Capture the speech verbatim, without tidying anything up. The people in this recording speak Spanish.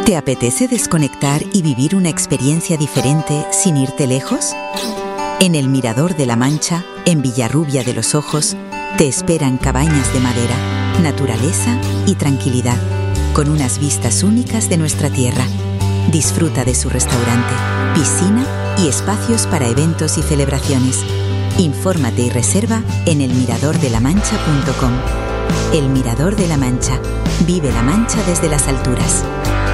¿Te apetece desconectar y vivir una experiencia diferente sin irte lejos? En el Mirador de la Mancha, en Villarrubia de los Ojos, te esperan cabañas de madera, naturaleza y tranquilidad, con unas vistas únicas de nuestra tierra. Disfruta de su restaurante, piscina y espacios para eventos y celebraciones. Infórmate y reserva en el mirador de la mancha punto com. El Mirador de la Mancha. Vive la Mancha desde las alturas.